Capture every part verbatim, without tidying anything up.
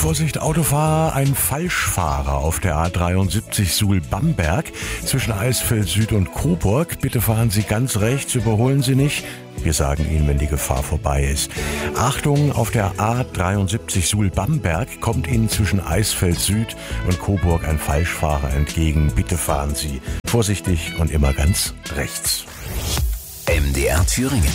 Vorsicht, Autofahrer, ein Falschfahrer auf der A dreiundsiebzig Suhl-Bamberg zwischen Eisfeld Süd und Coburg. Bitte fahren Sie ganz rechts, überholen Sie nicht. Wir sagen Ihnen, wenn die Gefahr vorbei ist. Achtung, auf der A dreiundsiebzig Suhl-Bamberg kommt Ihnen zwischen Eisfeld Süd und Coburg ein Falschfahrer entgegen. Bitte fahren Sie vorsichtig und immer ganz rechts. M D R Thüringen.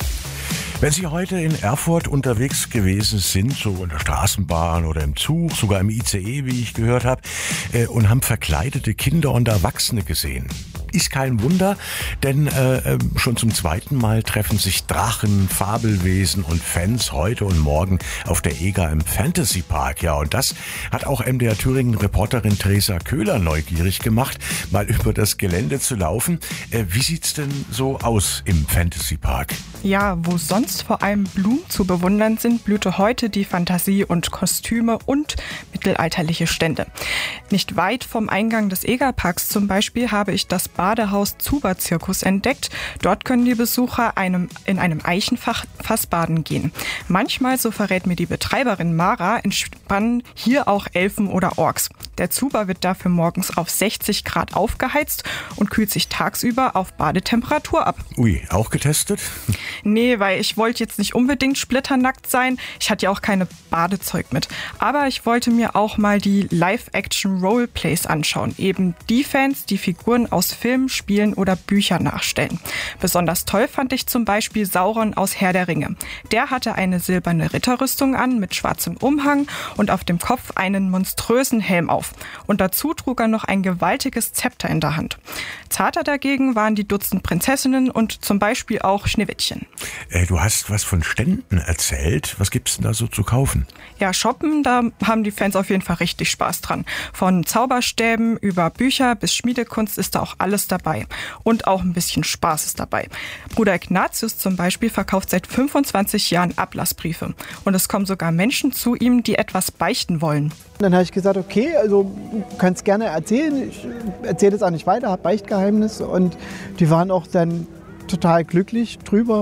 Wenn Sie heute in Erfurt unterwegs gewesen sind, so in der Straßenbahn oder im Zug, sogar im I C E, wie ich gehört habe, äh, und haben verkleidete Kinder und Erwachsene gesehen. Ist kein Wunder, denn äh, schon zum zweiten Mal treffen sich Drachen, Fabelwesen und Fans heute und morgen auf der E G A im Fantasy Park. Ja, und das hat auch M D R Thüringen-Reporterin Theresa Köhler neugierig gemacht, mal über das Gelände zu laufen. Äh, wie sieht's denn so aus im Fantasy Park? Ja, wo sonst vor allem Blumen zu bewundern sind, blühte heute die Fantasie und Kostüme und mittelalterliche Stände. Nicht weit vom Eingang des Egerparks zum Beispiel habe ich das Badehaus Zuber-Zirkus entdeckt. Dort können die Besucher einem, in einem Eichenfass baden gehen. Manchmal, so verrät mir die Betreiberin Mara, entspannen hier auch Elfen oder Orks. Der Zuber wird dafür morgens auf sechzig Grad aufgeheizt und kühlt sich tagsüber auf Badetemperatur ab. Ui, auch getestet? Nee, weil ich wollte jetzt nicht unbedingt splitternackt sein. Ich hatte ja auch keine Badezeug mit. Aber ich wollte mir auch mal die Live-Action-Roleplays anschauen. Eben die Fans, die Figuren aus Filmen, Spielen oder Büchern nachstellen. Besonders toll fand ich zum Beispiel Sauron aus Herr der Ringe. Der hatte eine silberne Ritterrüstung an mit schwarzem Umhang und auf dem Kopf einen monströsen Helm auf. Und dazu trug er noch ein gewaltiges Zepter in der Hand. Zarter dagegen waren die Dutzend Prinzessinnen und zum Beispiel auch Schneewittchen. Äh, du hast was von Ständen erzählt. Was gibt's denn da so zu kaufen? Ja, shoppen, da haben die Fans auf jeden Fall richtig Spaß dran. Von Zauberstäben über Bücher bis Schmiedekunst ist da auch alles dabei. Und auch ein bisschen Spaß ist dabei. Bruder Ignatius zum Beispiel verkauft seit fünfundzwanzig Jahren Ablassbriefe. Und es kommen sogar Menschen zu ihm, die etwas beichten wollen. Dann habe ich gesagt, okay, also du kannst gerne erzählen. Ich erzähle das auch nicht weiter, habe Beichtgeheimnis. Und die waren auch dann total glücklich drüber.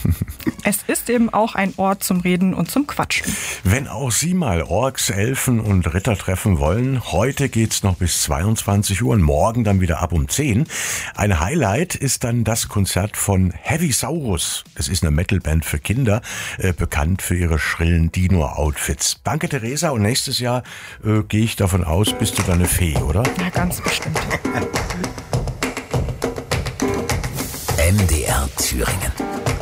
Es ist eben auch ein Ort zum Reden und zum Quatschen. Wenn auch Sie mal Orks, Elfen und Ritter treffen wollen, heute geht's noch bis zweiundzwanzig Uhr und morgen dann wieder ab um zehn. Ein Highlight ist dann das Konzert von Heavisaurus. Es ist eine Metalband für Kinder, äh, bekannt für ihre schrillen Dino-Outfits. Danke, Theresa. Und nächstes Jahr äh, gehe ich davon aus, bist du dann eine Fee, oder? Ja, ganz bestimmt. M D R Thüringen.